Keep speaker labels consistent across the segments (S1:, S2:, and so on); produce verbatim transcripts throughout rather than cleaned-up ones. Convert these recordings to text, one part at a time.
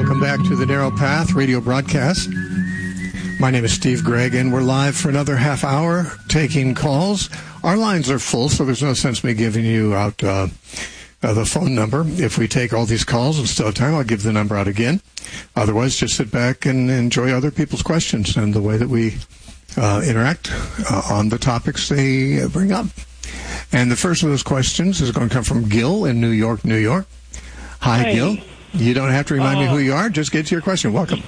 S1: Welcome back to the Narrow Path radio broadcast. My name is Steve Gregg, and we're live for another half hour taking calls. Our lines are full, so there's no sense me giving you out uh, uh, the phone number. If we take all these calls and still have time, I'll give the number out again. Otherwise, just sit back and enjoy other people's questions and the way that we uh, interact uh, on the topics they bring up. And the first of those questions is going to come from Gil in New York, New York. Hi,
S2: Hey.
S1: Gil. You don't have to remind
S2: uh,
S1: me who you are. Just get to your question. Welcome.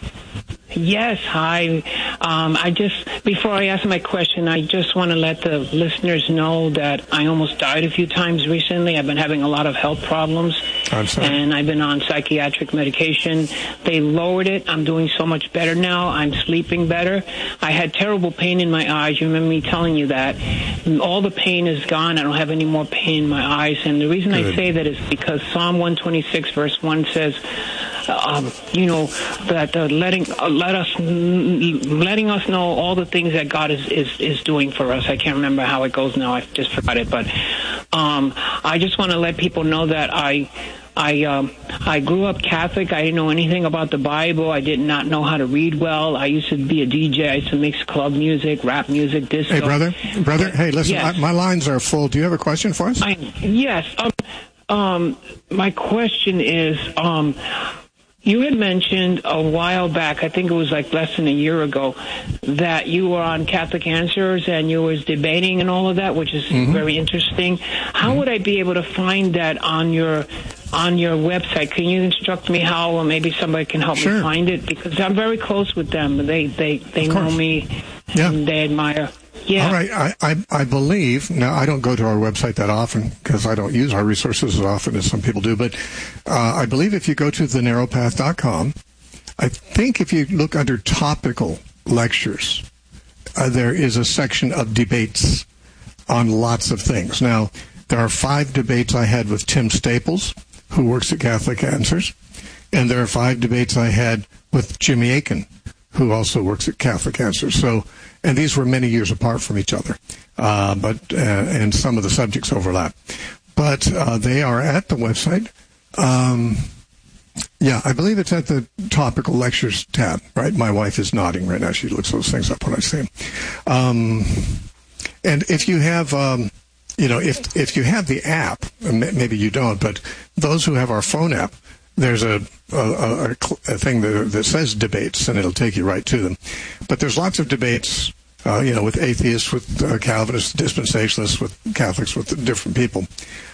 S2: Yes, hi. Um, I just, before I ask my question, I just want to let the listeners know that I almost died a few times recently. I've been having a lot of health problems.
S1: I'm sorry.
S2: And I've been on psychiatric medication. They lowered it. I'm doing so much better now. I'm sleeping better. I had terrible pain in my eyes. You remember me telling you that. All the pain is gone. I don't have any more pain in my eyes. And the reason
S1: Good.
S2: I say that is because Psalm one twenty-six, verse one says, um, you know, that uh, letting uh, let us letting us know all the things that God is, is, is doing for us. I can't remember how it goes now. I just forgot it. But um, I just want to let people know that I I um, I grew up Catholic. I didn't know anything about the Bible. I did not know how to read well. I used to be a D J. I used to mix club music, rap music, disco.
S1: Hey, brother. Brother, hey, listen,
S2: Yes.
S1: I, my lines are full. Do you have a question for us?
S2: I, yes. Um, um, my question is, um, you had mentioned a while back, I think it was like less than a year ago, that you were on Catholic Answers and you was debating and all of that, which is
S1: Mm-hmm.
S2: very interesting. How
S1: Mm-hmm.
S2: would I be able to find that on your on your website? Can you instruct me how, or maybe somebody can help
S1: Sure.
S2: me find it? Because I'm very close with them. They they, they
S1: Of
S2: know
S1: course.
S2: me
S1: Yeah.
S2: and they admire. Yeah.
S1: All right. I, I, I believe, now I don't go to our website that often because I don't use our resources as often as some people do, but uh, I believe if you go to the narrow path dot com, I think if you look under topical lectures, uh, there is a section of debates on lots of things. Now, there are five debates I had with Tim Staples, who works at Catholic Answers, and there are five debates I had with Jimmy Akin, who also works at Catholic Answers. So, and these were many years apart from each other, uh, but uh, and some of the subjects overlap. But uh, they are at the website. Um, yeah, I believe it's at the topical lectures tab, right? My wife is nodding right now. She looks those things up when I see them. Um, and if you have... Um, You know, if if you have the app, maybe you don't, but those who have our phone app, there's a a, a, a thing that, that says debates, and it'll take you right to them. But there's lots of debates, uh, you know, with atheists, with uh, Calvinists, dispensationalists, with Catholics, with different people.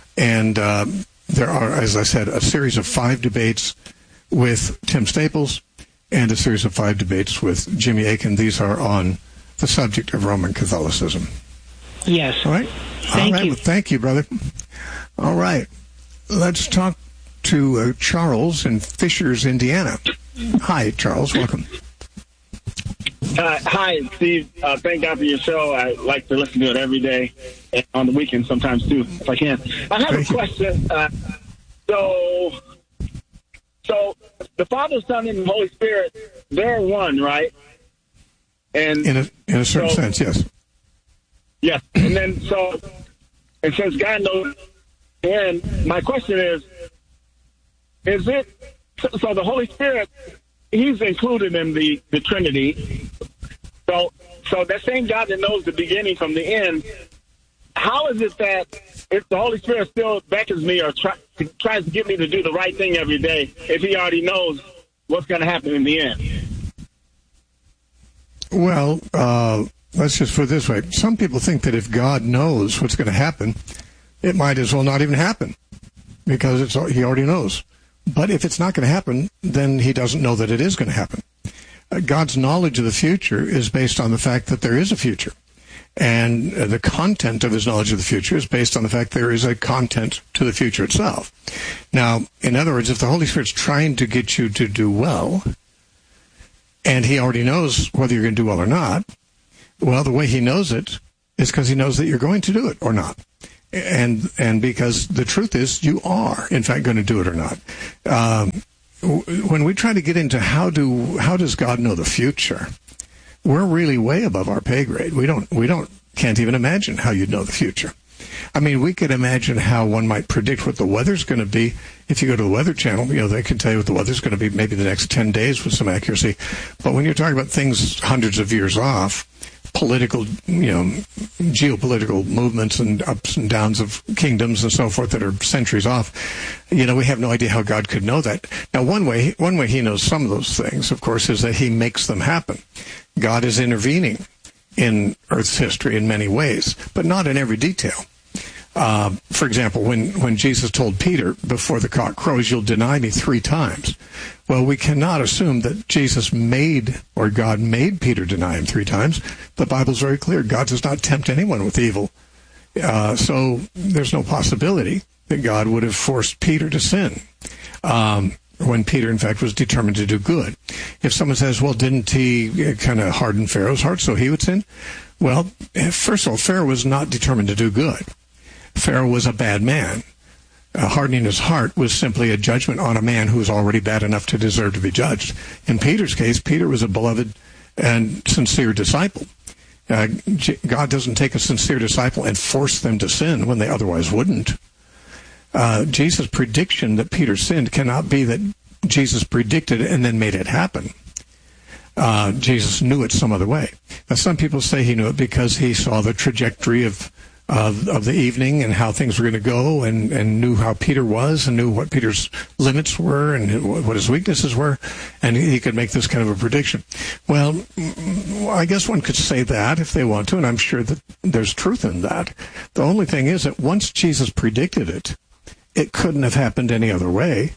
S1: And uh, there are, as I said, a series of five debates with Tim Staples and a series of five debates with Jimmy Akin. These are on the subject of Roman Catholicism.
S2: Yes.
S1: All right.
S2: Thank
S1: All right.
S2: you.
S1: Well, thank you, brother. All right. Let's talk to uh, Charles in Fishers, Indiana. Hi, Charles. Welcome.
S3: Uh, hi, Steve. Uh, thank God for your show. I like to listen to it every day, and on the weekend sometimes too, if I can. I have
S1: Thank
S3: a
S1: you.
S3: question. Uh, so, so the Father, Son, and the Holy Spirit, they're one, right? And
S1: In a in a certain
S3: So-
S1: sense, yes.
S3: yes, and then so, and since God knows, and my question is, is it so, so the Holy Spirit? He's included in the, the Trinity. So, so that same God that knows the beginning from the end, how is it that if the Holy Spirit still beckons me or try, tries to get me to do the right thing every day, if he already knows what's going to happen in the end?
S1: Well, uh, let's just put it this way. Some people think that if God knows what's going to happen, it might as well not even happen because it's he already knows. But if it's not going to happen, then he doesn't know that it is going to happen. Uh, God's knowledge of the future is based on the fact that there is a future. And uh, the content of his knowledge of the future is based on the fact there is a content to the future itself. Now, in other words, if the Holy Spirit's trying to get you to do well, and he already knows whether you're going to do well or not, well, the way he knows it is because he knows that you're going to do it or not. And and because the truth is, you are, in fact, going to do it or not. Um, when we try to get into how do how does God know the future, we're really way above our pay grade. We don't we don't can't even imagine how you'd know the future. I mean, we could imagine how one might predict what the weather's going to be. If you go to the Weather Channel, you know, they can tell you what the weather's going to be maybe the next ten days with some accuracy. But when you're talking about things hundreds of years off, political, you know, geopolitical movements and ups and downs of kingdoms and so forth that are centuries off, you know, we have no idea how God could know that. Now, one way, one way he knows some of those things, of course, is that he makes them happen. God is intervening in Earth's history in many ways, but not in every detail. Uh, for example, when, when Jesus told Peter, before the cock crows, you'll deny me three times. Well, we cannot assume that Jesus made, or God made Peter deny him three times. The Bible's very clear. God does not tempt anyone with evil. Uh, so there's no possibility that God would have forced Peter to sin, um, when Peter, in fact, was determined to do good. If someone says, well, didn't he kind of harden Pharaoh's heart so he would sin? Well, first of all, Pharaoh was not determined to do good. Pharaoh was a bad man. Uh, hardening his heart was simply a judgment on a man who was already bad enough to deserve to be judged. In Peter's case, Peter was a beloved and sincere disciple. Uh, God doesn't take a sincere disciple and force them to sin when they otherwise wouldn't. Uh, Jesus' prediction that Peter sinned cannot be that Jesus predicted it and then made it happen. Uh, Jesus knew it some other way. Now, some people say he knew it because he saw the trajectory of Of, of the evening and how things were going to go, and, and knew how Peter was and knew what Peter's limits were and what his weaknesses were, and he could make this kind of a prediction. Well, I guess one could say that if they want to, and I'm sure that there's truth in that. The only thing is that once Jesus predicted it, it couldn't have happened any other way.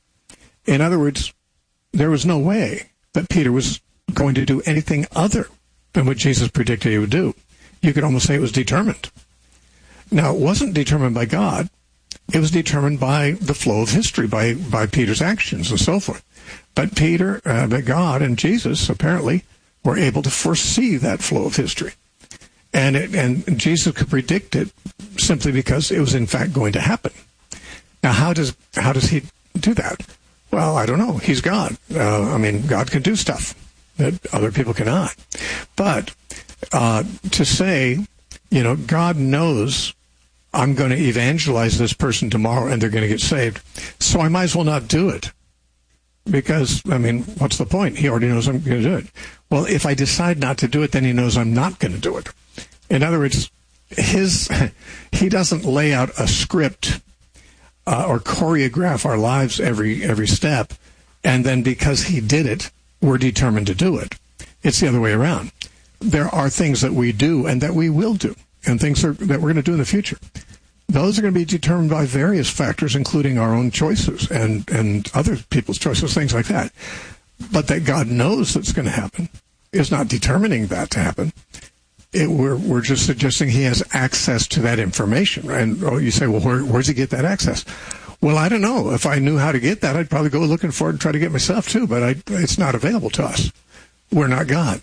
S1: In other words, there was no way that Peter was going to do anything other than what Jesus predicted he would do. You could almost say it was determined. Now, it wasn't determined by God. It was determined by the flow of history, by, by Peter's actions and so forth. But Peter, uh, but God and Jesus, apparently, were able to foresee that flow of history. And, it, and Jesus could predict it simply because it was, in fact, going to happen. Now, how does, how does he do that? Well, I don't know. He's God. Uh, I mean, God can do stuff that other people cannot. But uh, to say, you know, God knows I'm going to evangelize this person tomorrow and they're going to get saved, so I might as well not do it. Because, I mean, what's the point? He already knows I'm going to do it. Well, if I decide not to do it, then he knows I'm not going to do it. In other words, his he doesn't lay out a script uh, or choreograph our lives every every step, and then because he did it, we're determined to do it. It's the other way around. There are things that we do and that we will do, and things are, that we're going to do in the future. Those are going to be determined by various factors, including our own choices and, and other people's choices, things like that. But that God knows that's going to happen is not determining that to happen. It, we're, we're just suggesting he has access to that information. And oh, you say, well, where, where does he get that access? Well, I don't know. If I knew how to get that, I'd probably go looking for it and try to get myself too, but I, it's not available to us. We're not God.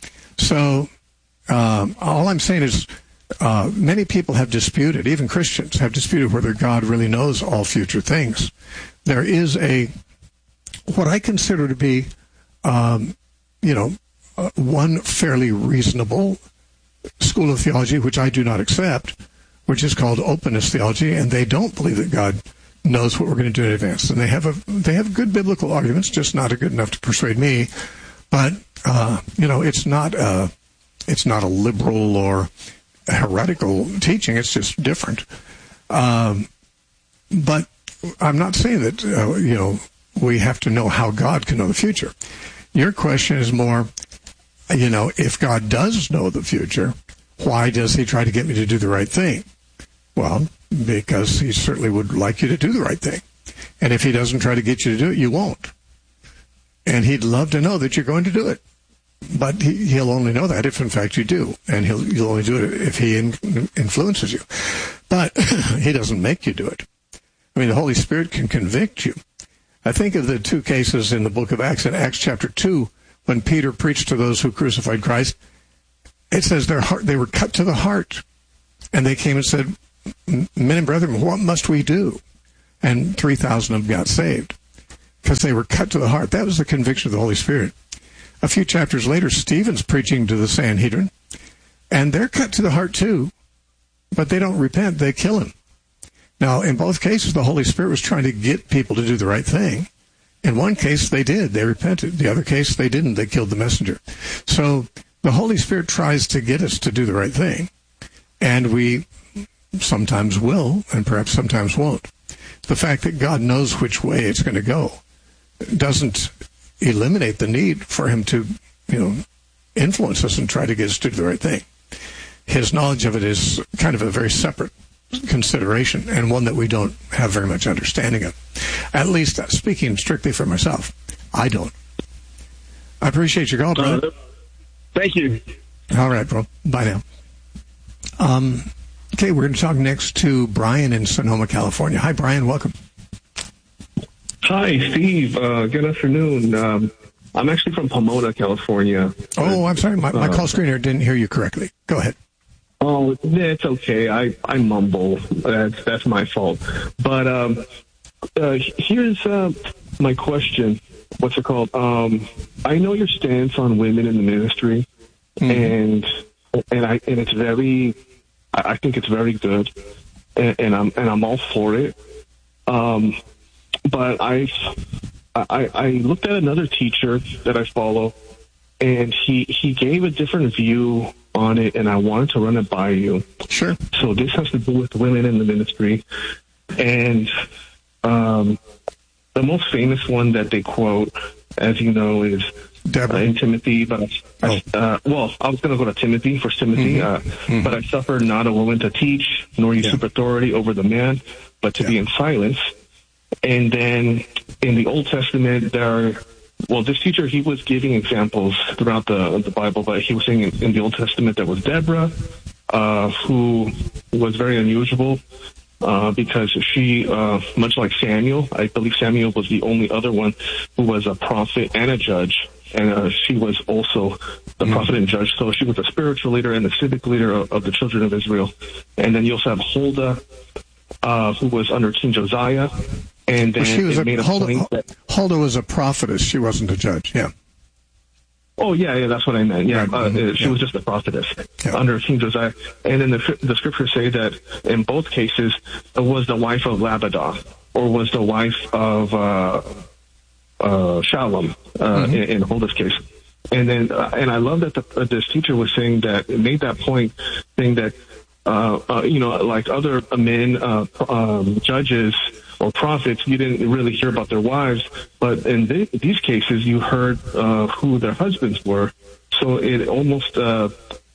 S1: So um, all I'm saying is uh, many people have disputed, even Christians have disputed whether God really knows all future things. There is a, what I consider to be, um, you know, uh, one fairly reasonable school of theology, which I do not accept, which is called openness theology, and they don't believe that God knows what we're going to do in advance. And they have a they have good biblical arguments, just not good enough to persuade me. But uh, you know, it's not a it's not a liberal or a heretical teaching. It's just different. Um, but I'm not saying that uh, you know we have to know how God can know the future. Your question is more, you know, if God does know the future, why does he try to get me to do the right thing? Well, because he certainly would like you to do the right thing. And if he doesn't try to get you to do it, you won't. And he'd love to know that you're going to do it. But he, he'll only know that if, in fact, you do. And he'll, you'll only do it if he in, influences you. But he doesn't make you do it. I mean, the Holy Spirit can convict you. I think of the two cases in the book of Acts, in Acts chapter two, when Peter preached to those who crucified Christ. It says their heart, they were cut to the heart. And they came and said, men and brethren, what must we do? And three thousand of them got saved because they were cut to the heart. That was the conviction of the Holy Spirit. A few chapters later, Stephen's preaching to the Sanhedrin, and they're cut to the heart too, but they don't repent. They kill him. Now, in both cases, the Holy Spirit was trying to get people to do the right thing. In one case, they did. They repented. The other case, they didn't. They killed the messenger. So the Holy Spirit tries to get us to do the right thing, and we sometimes will, and perhaps sometimes won't. The fact that God knows which way it's going to go doesn't eliminate the need for him to, you know, influence us and try to get us to do the right thing. His knowledge of it is kind of a very separate consideration, and one that we don't have very much understanding of. At least, uh, speaking strictly for myself, I don't. I appreciate your call, brother.
S3: Thank you.
S1: All right, bro. Bye now. Um, okay, we're going to talk next to Brian in Sonoma, California. Hi, Brian. Welcome.
S4: Hi, Steve. Uh, good afternoon. Um, I'm actually from Pomona, California.
S1: Oh, I'm sorry. My, my call screener didn't hear you correctly. Go ahead.
S4: Oh, yeah, it's okay. I, I mumble. That's that's my fault. But um, uh, here's uh, my question. What's it called? Um, I know your stance on women in the ministry, mm-hmm. and and I and it's very. I think it's very good, and, and I'm and I'm all for it. Um, but I, I I looked at another teacher that I follow, and he he gave a different view on it, and I wanted to run it by you.
S1: Sure.
S4: So this has to do with women in the ministry, and um, the most famous one that they quote, as you know, is uh, in Timothy. But I, oh. uh, well, I was going to go to Timothy for Timothy, mm-hmm. Uh, mm-hmm. but I suffer not a woman to teach, nor usurp yeah. authority over the man, but to yeah. be in silence. And then in the Old Testament, there are. Well, this teacher, he was giving examples throughout the the Bible, but he was saying in, in the Old Testament there was Deborah, uh, who was very unusual uh, because she, uh, much like Samuel, I believe Samuel was the only other one who was a prophet and a judge, and uh, she was also the mm-hmm. prophet and judge. So she was a spiritual leader and the civic leader of, of the children of Israel. And then you also have Huldah, uh, who was under King Josiah. And then
S1: well, she was
S4: it
S1: a,
S4: made a
S1: Huldah,
S4: point that,
S1: Huldah was a prophetess. She wasn't a judge. Yeah.
S4: Oh, yeah, yeah, that's what I meant. Yeah,
S1: right.
S4: uh,
S1: mm-hmm.
S4: she
S1: yeah.
S4: was just a prophetess
S1: yeah.
S4: under King Josiah. And then the, the scriptures say that in both cases, it was the wife of Labadah or was the wife of uh, uh, Shalom uh, mm-hmm. in, in Huldah's case. And then, uh, and I love that the, uh, this teacher was saying that, it made that point, saying that, uh, uh, you know, like other men, uh, um, judges, or prophets, you didn't really hear about their wives, but in th- these cases, you heard uh, who their husbands were. So it almost uh,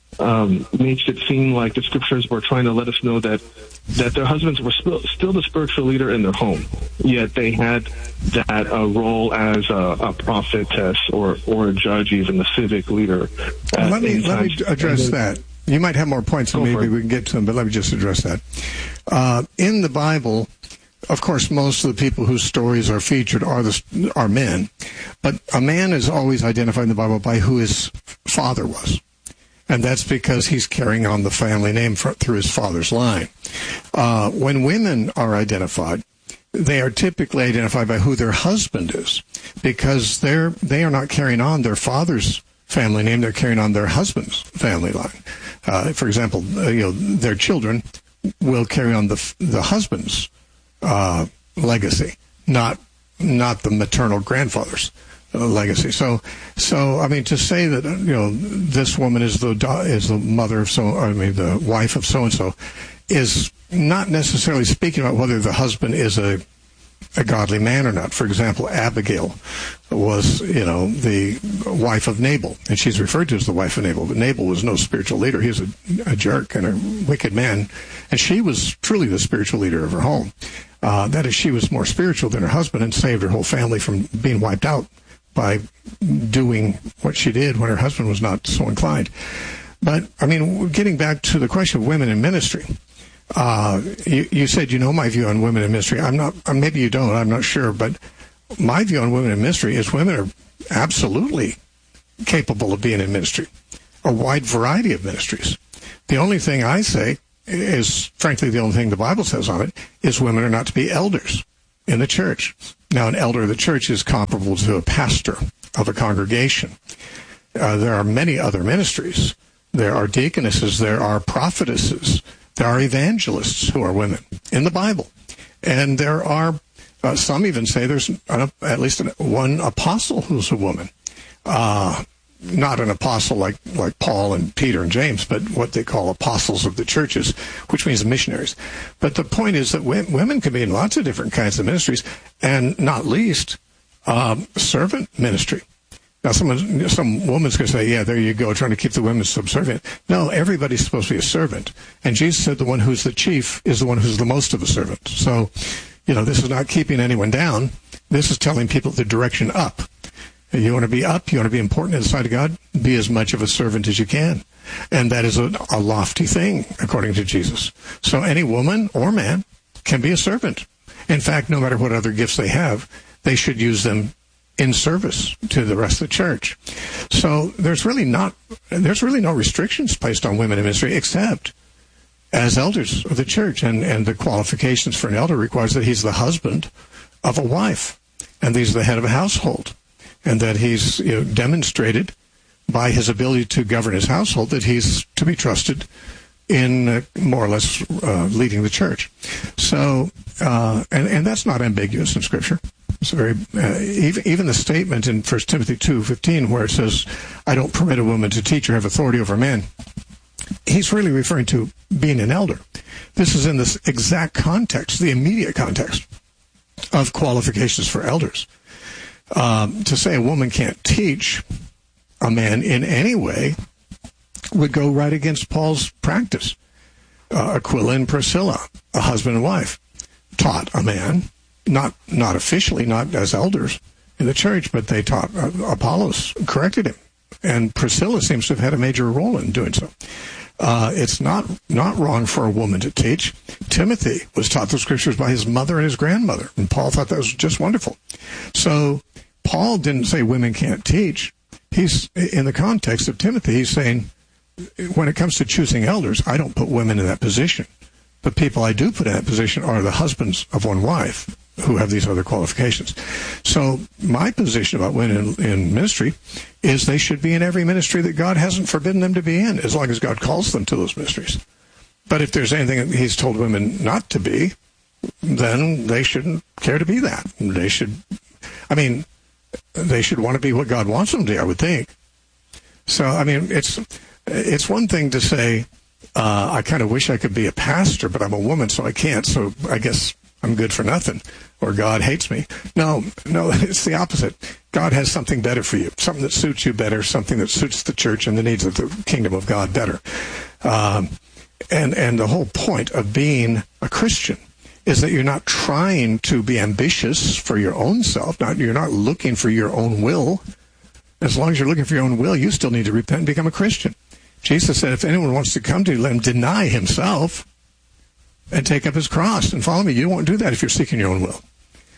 S4: um, makes it seem like the scriptures were trying to let us know that that their husbands were still, still the spiritual leader in their home, yet they had that uh, role as a, a prophetess or or a judge, even the civic leader.
S1: Well, let me let me address then, that. You might have more points, and maybe we can get to them, but let me just address that. Uh, in the Bible, of course, most of the people whose stories are featured are the, are men, but a man is always identified in the Bible by who his father was, and that's because he's carrying on the family name for, through his father's line. Uh, when women are identified, they are typically identified by who their husband is, because they're they are not carrying on their father's family name; they're carrying on their husband's family line. Uh, for example, uh, you know, their children will carry on the the husband's Uh, legacy, not not the maternal grandfather's uh, legacy. So, so I mean, to say that you know this woman is the is the mother of so, I mean, the wife of so and so, is not necessarily speaking about whether the husband is a a godly man or not. For example, Abigail was, you know, the wife of Nabal, and she's referred to as the wife of Nabal, but Nabal was no spiritual leader. He was a, a jerk and a wicked man, and she was truly the spiritual leader of her home. Uh, that is, she was more spiritual than her husband and saved her whole family from being wiped out by doing what she did when her husband was not so inclined. But, I mean, getting back to the question of women in ministry, Uh, you, you said you know my view on women in ministry. I'm not. Maybe you don't. I'm not sure. But my view on women in ministry is women are absolutely capable of being in ministry, a wide variety of ministries. The only thing I say is, frankly, the only thing the Bible says on it is women are not to be elders in the church. Now, an elder of the church is comparable to a pastor of a congregation. Uh, there are many other ministries. There are deaconesses. There are prophetesses. There are evangelists who are women in the Bible. And there are, uh, some even say there's an, at least an, one apostle who's a woman. Uh, not an apostle like, like Paul and Peter and James, but what they call apostles of the churches, which means missionaries. But the point is that women can be in lots of different kinds of ministries, and not least, um, servant ministry. Now, someone, some woman's going to say, yeah, there you go, trying to keep the women subservient. No, everybody's supposed to be a servant. And Jesus said the one who's the chief is the one who's the most of a servant. So, you know, this is not keeping anyone down. This is telling people the direction up. You want to be up, you want to be important in the sight of God, be as much of a servant as you can. And that is a, a lofty thing, according to Jesus. So any woman or man can be a servant. In fact, no matter what other gifts they have, they should use them in service to the rest of the church. So there's really not, there's really no restrictions placed on women in ministry, except as elders of the church. And, and the qualifications for an elder requires that he's the husband of a wife, and he's the head of a household. And that he's, you know, demonstrated by his ability to govern his household that he's to be trusted in uh, more or less uh, leading the church. So, uh, and, and that's not ambiguous in Scripture. It's very, uh, even, even the statement in First Timothy two fifteen where it says, I don't permit a woman to teach or have authority over a man, he's really referring to being an elder. This is in this exact context, the immediate context of qualifications for elders. Um, to say a woman can't teach a man in any way would go right against Paul's practice. Uh, Aquila and Priscilla, a husband and wife, taught a man, not not officially, not as elders in the church, but they taught. Uh, Apollos corrected him, and Priscilla seems to have had a major role in doing so. Uh, it's not not wrong for a woman to teach. Timothy was taught the Scriptures by his mother and his grandmother, and Paul thought that was just wonderful. So Paul didn't say women can't teach. He's, in the context of Timothy, he's saying, when it comes to choosing elders, I don't put women in that position. The people I do put in that position are the husbands of one wife who have these other qualifications. So my position about women in, in ministry is they should be in every ministry that God hasn't forbidden them to be in, as long as God calls them to those ministries. But if there's anything that he's told women not to be, then they shouldn't care to be that. They should, I mean, they should want to be what God wants them to be, I would think. So, I mean, it's it's one thing to say, uh, I kind of wish I could be a pastor, but I'm a woman, so I can't, so I guess I'm good for nothing, or God hates me. No, no, it's the opposite. God has something better for you, something that suits you better, something that suits the church and the needs of the kingdom of God better. Um, and, and the whole point of being a Christian is that you're not trying to be ambitious for your own self. Not, you're not looking for your own will. As long as you're looking for your own will, you still need to repent and become a Christian. Jesus said, if anyone wants to come to you, let him deny himself and take up his cross and follow me. You won't do that if you're seeking your own will.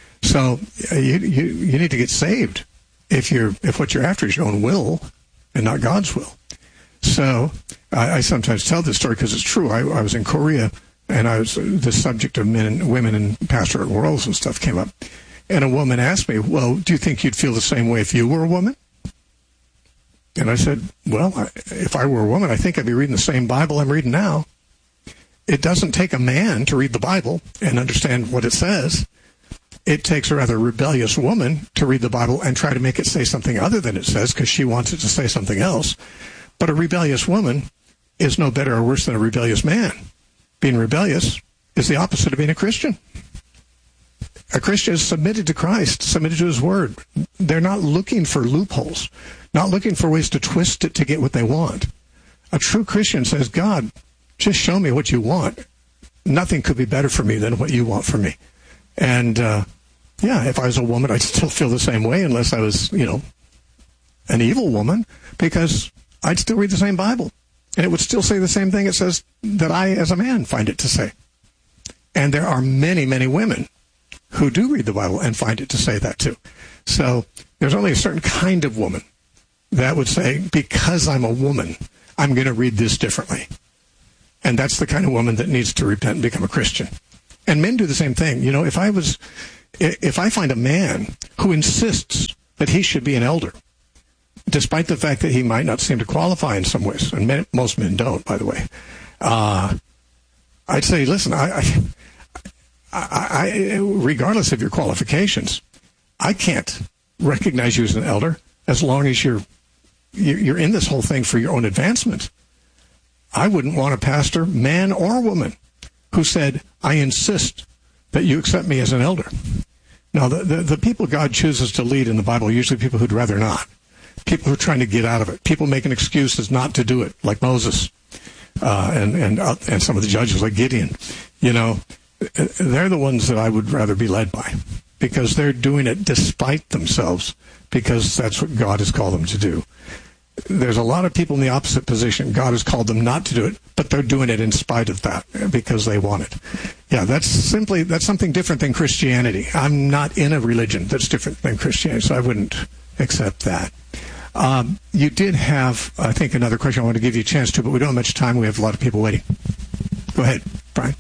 S1: So you, you, you need to get saved if you're if what you're after is your own will and not God's will. So I, I sometimes tell this story because it's true. I, I was in Korea, and I was the subject of men and women in pastoral roles and stuff came up. And a woman asked me, well, do you think you'd feel the same way if you were a woman? And I said, well, I, if I were a woman, I think I'd be reading the same Bible I'm reading now. It doesn't take a man to read the Bible and understand what it says. It takes a rather rebellious woman to read the Bible and try to make it say something other than it says because she wants it to say something else. But a rebellious woman is no better or worse than a rebellious man. Being rebellious is the opposite of being a Christian. A Christian is submitted to Christ, submitted to his word. They're not looking for loopholes, not looking for ways to twist it to get what they want. A true Christian says, God, just show me what you want. Nothing could be better for me than what you want for me. And, uh, yeah, if I was a woman, I'd still feel the same way unless I was, you know, an evil woman, because I'd still read the same Bible. And it would still say the same thing it says that I, as a man, find it to say. And there are many, many women who do read the Bible and find it to say that too. So there's only a certain kind of woman that would say, because I'm a woman, I'm going to read this differently. And that's the kind of woman that needs to repent and become a Christian. And men do the same thing. You know, if I was, if I find a man who insists that he should be an elder, despite the fact that he might not seem to qualify in some ways, and men, most men don't, by the way, uh, I'd say, listen, I, I, I, regardless of your qualifications, I can't recognize you as an elder as long as you're you're in this whole thing for your own advancement. I wouldn't want a pastor, man or woman, who said, I insist that you accept me as an elder. Now, the, the, the people God chooses to lead in the Bible are usually people who'd rather not. People who are trying to get out of it. People making excuses not to do it, like Moses uh, and and uh, and some of the judges, like Gideon. You know, they're the ones that I would rather be led by, because they're doing it despite themselves, because that's what God has called them to do. There's a lot of people in the opposite position. God has called them not to do it, but they're doing it in spite of that because they want it. Yeah, that's simply, that's something different than Christianity. I'm not in a religion that's different than Christianity, so I wouldn't accept that. Um, you did have, I think, another question I want to give you a chance to, but we don't have much time. We have a lot of people waiting. Go ahead, Brian.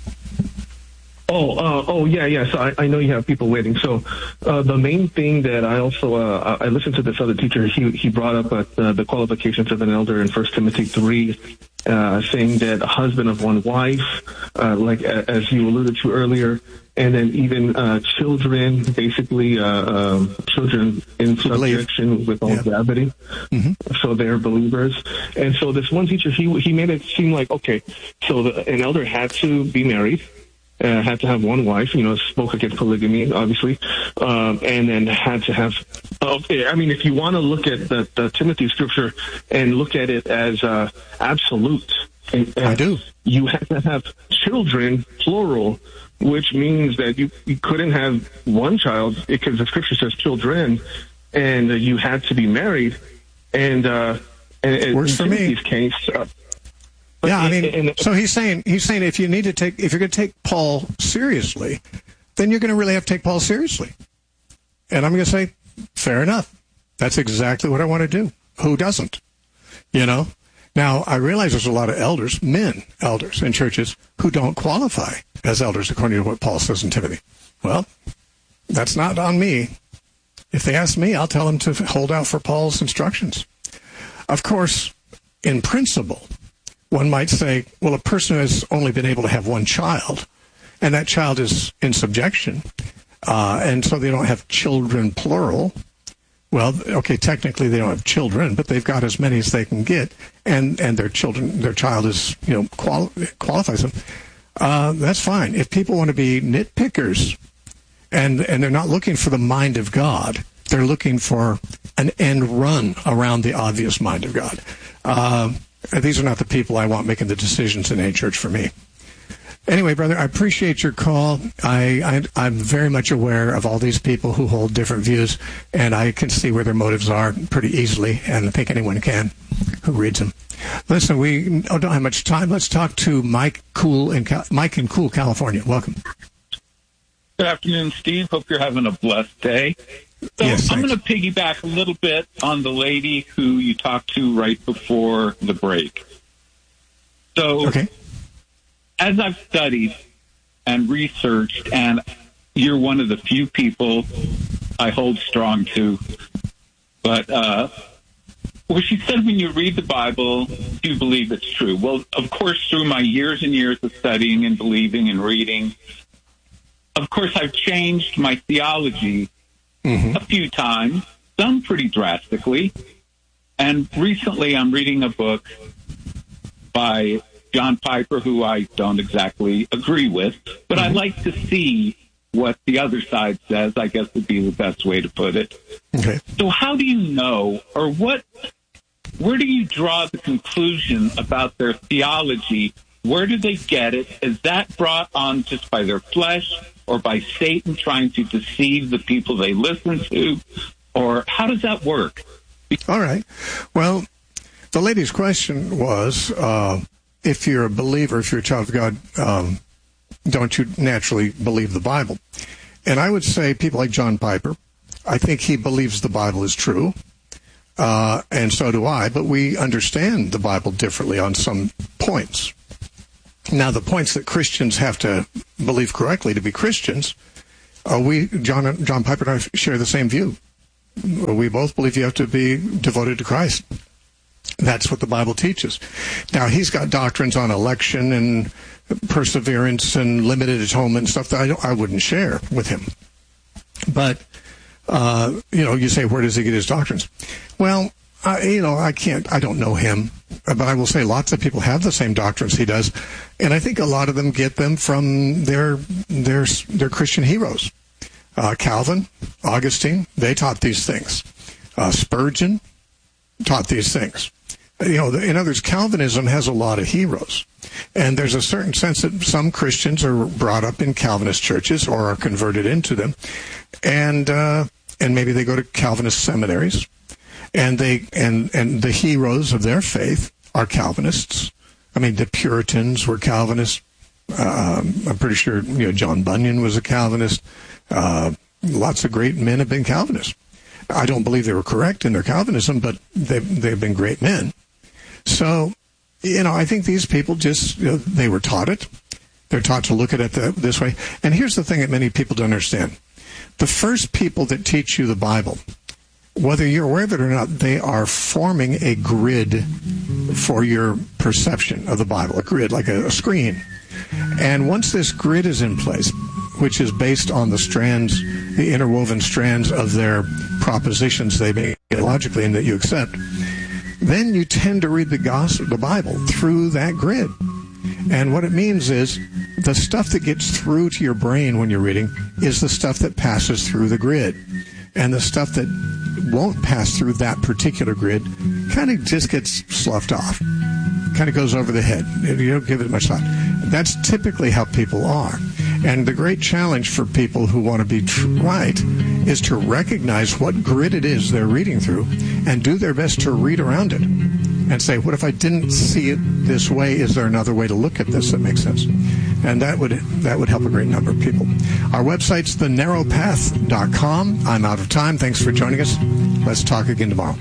S4: Oh, uh, oh, yeah, yeah. So I, I know you have people waiting. So uh, the main thing that I also uh, I listened to this other teacher. He he brought up uh, the, the qualifications of an elder in First Timothy three, uh, saying that a husband of one wife, uh, like as you alluded to earlier, and then even uh, children, basically uh, um, children in subjection with all yeah. gravity. Mm-hmm. So they're believers. And so this one teacher, he he made it seem like, okay, so the, an elder had to be married. Uh, had to have one wife, you know, spoke against polygamy, obviously, um, and then had to have, okay, I mean, if you want to look at the, the Timothy scripture and look at it as uh, absolute, uh,
S1: I do.
S4: You have to have children, plural, which means that you, you couldn't have one child because the scripture says children, and uh, you had to be married, and, uh, and
S1: works
S4: in
S1: for
S4: Timothy's
S1: me.
S4: case, uh,
S1: But yeah, I mean, so he's saying he's saying if you need to take if you're going to take Paul seriously, then you're going to really have to take Paul seriously. And I'm going to say, fair enough. That's exactly what I want to do. Who doesn't? You know. Now I realize there's a lot of elders, men elders in churches who don't qualify as elders according to what Paul says in Timothy. Well, that's not on me. If they ask me, I'll tell them to hold out for Paul's instructions. Of course, in principle, one might say, well, a person who has only been able to have one child, and that child is in subjection, uh, and so they don't have children, plural. Well, okay, technically they don't have children, but they've got as many as they can get, and, and their children, their child is, you know, quali- qualifies them. Uh, that's fine. If people want to be nitpickers, and and they're not looking for the mind of God, they're looking for an end run around the obvious mind of God. Uh, These are not the people I want making the decisions in a church for me. Anyway, brother, I appreciate your call. I, I, I'm very much aware of all these people who hold different views, and I can see where their motives are pretty easily, and I think anyone can who reads them. Listen, we don't have much time. Let's talk to Mike Cool in Mike in Cool, California. Welcome.
S5: Good afternoon, Steve. Hope you're having a blessed day. So
S1: yes,
S5: I'm going to piggyback a little bit on the lady who you talked to right before the break. So
S1: okay.
S5: As I've studied and researched, and you're one of the few people I hold strong to, but uh, well, she said when you read the Bible, you believe it's true. Well, of course, through my years and years of studying and believing and reading, of course, I've changed my theology Mm-hmm. a few times, some pretty drastically. And recently I'm reading a book by John Piper, who I don't exactly agree with, but mm-hmm. I like to see what the other side says, I guess would be the best way to put it.
S1: Okay.
S5: So how do you know, or what, where do you draw the conclusion about their theology? Where do they get it? Is that brought on just by their flesh, or by Satan trying to deceive the people they listen to? Or how does that work?
S1: All right. Well, the lady's question was, uh, if you're a believer, if you're a child of God, um, don't you naturally believe the Bible? And I would say people like John Piper, I think he believes the Bible is true, uh, and so do I, but we understand the Bible differently on some points. Now, the points that Christians have to believe correctly to be Christians, uh, we, John, John Piper and I share the same view. We both believe you have to be devoted to Christ. That's what the Bible teaches. Now, he's got doctrines on election and perseverance and limited atonement and stuff that I, don't, I wouldn't share with him. But, uh, you know, you say, where does he get his doctrines? Well, I, you know, I can't, I don't know him, but I will say lots of people have the same doctrines he does, and I think a lot of them get them from their their their Christian heroes. Uh, Calvin, Augustine, they taught these things. Uh, Spurgeon taught these things. You know, in other words, Calvinism has a lot of heroes, and there's a certain sense that some Christians are brought up in Calvinist churches or are converted into them, and uh, and maybe they go to Calvinist seminaries. And they and, and the heroes of their faith are Calvinists. I mean, the Puritans were Calvinists. Um, I'm pretty sure you know John Bunyan was a Calvinist. Uh, lots of great men have been Calvinists. I don't believe they were correct in their Calvinism, but they've they've been great men. So, you know, I think these people just you know, they were taught it. They're taught to look at it the, this way. And here's the thing that many people don't understand: the first people that teach you the Bible, whether you're aware of it or not, they are forming a grid for your perception of the Bible, a grid, like a, a screen. And once this grid is in place, which is based on the strands, the interwoven strands of their propositions they make logically and that you accept, then you tend to read the gospel, the Bible, through that grid. And what it means is the stuff that gets through to your brain when you're reading is the stuff that passes through the grid. And the stuff that won't pass through that particular grid kind of just gets sloughed off, kind of goes over the head. You don't give it much thought. That's typically how people are. And the great challenge for people who want to be right is to recognize what grid it is they're reading through and do their best to read around it and say, what if I didn't see it this way? Is there another way to look at this that makes sense? And that would that would help a great number of people. Our website's the narrow path dot com. I'm out of time. Thanks for joining us. Let's talk again tomorrow.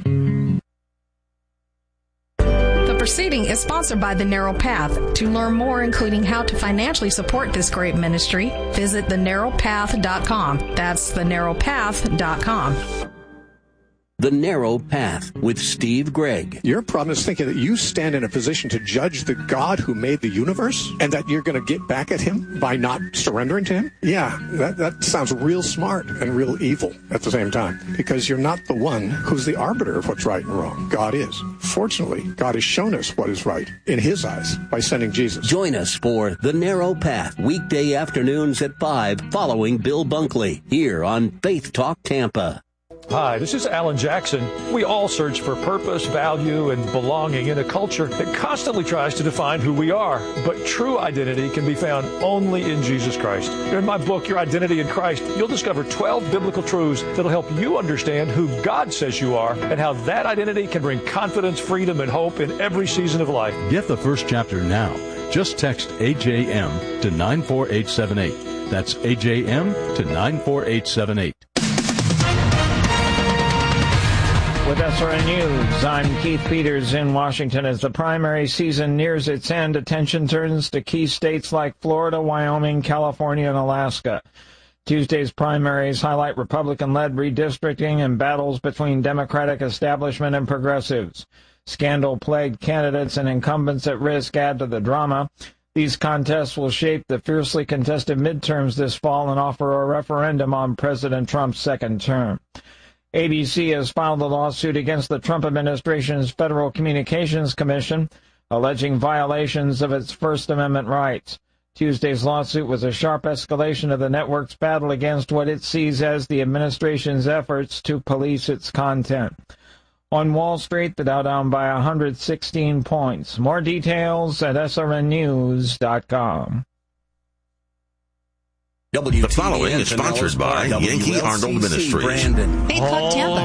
S6: The proceeding is sponsored by The Narrow Path. To learn more, including how to financially support this great ministry, visit the narrow path dot com. That's the narrow path dot com.
S7: The Narrow Path with Steve Gregg.
S1: Your problem is thinking that you stand in a position to judge the God who made the universe and that you're going to get back at him by not surrendering to him? Yeah, that, that sounds real smart and real evil at the same time, because you're not the one who's the arbiter of what's right and wrong. God is. Fortunately, God has shown us what is right in his eyes by sending Jesus.
S7: Join us for The Narrow Path, weekday afternoons at five, following Bill Bunkley, here on Faith Talk Tampa.
S8: Hi, this is Alan Jackson. We all search for purpose, value, and belonging in a culture that constantly tries to define who we are. But true identity can be found only in Jesus Christ. In my book, Your Identity in Christ, you'll discover twelve biblical truths that'll help you understand who God says you are and how that identity can bring confidence, freedom, and hope in every season of life.
S9: Get the first chapter now. Just text A J M to nine four eight seven eight. That's A J M to nine four eight seven eight.
S10: With S R N News, I'm Keith Peters in Washington. As the primary season nears its end, attention turns to key states like Florida, Wyoming, California, and Alaska. Tuesday's primaries highlight Republican-led redistricting and battles between Democratic establishment and progressives. Scandal-plagued candidates and incumbents at risk add to the drama. These contests will shape the fiercely contested midterms this fall and offer a referendum on President Trump's second term. A B C has filed a lawsuit against the Trump administration's Federal Communications Commission, alleging violations of its First Amendment rights. Tuesday's lawsuit was a sharp escalation of the network's battle against what it sees as the administration's efforts to police its content. On Wall Street, the Dow down by one hundred sixteen points. More details at S R N news dot com.
S11: The following is sponsored by Yankee Arnold Ministries.
S6: Faith Talk Tampa.